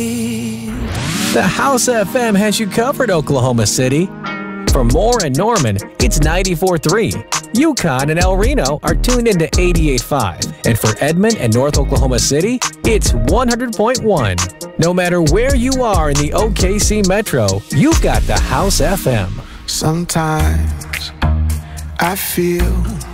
The House FM has you covered, Oklahoma City. For Moore and Norman, it's 94.3. Yukon and El Reno are tuned into 88.5. And for Edmond and North Oklahoma City, it's 100.1. No matter where you are in the OKC Metro, you've got the House FM. Sometimes I feel